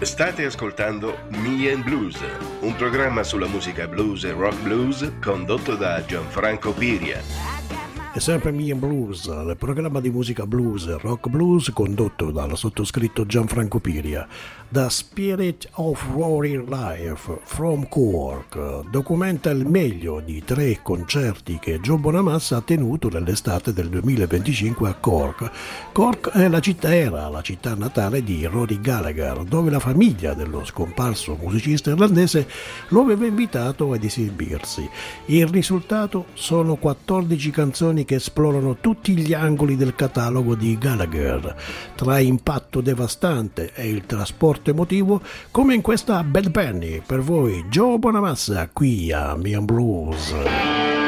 State ascoltando Me and Blues, un programma sulla musica blues e rock blues condotto da Gianfranco Piria. È sempre Me and Blues, il programma di musica blues e rock blues condotto dal sottoscritto Gianfranco Piria. The Spirit of Roaring Life from Cork documenta il meglio di 3 concerti che Joe Bonamassa ha tenuto nell'estate del 2025 a Cork. Cork era la città natale di Rory Gallagher, dove la famiglia dello scomparso musicista irlandese lo aveva invitato ad esibirsi. Il risultato sono 14 canzoni che esplorano tutti gli angoli del catalogo di Gallagher, tra impatto devastante e il trasporto emotivo, come in questa Bad Penny. Per voi Joe Bonamassa qui a Me and Blues.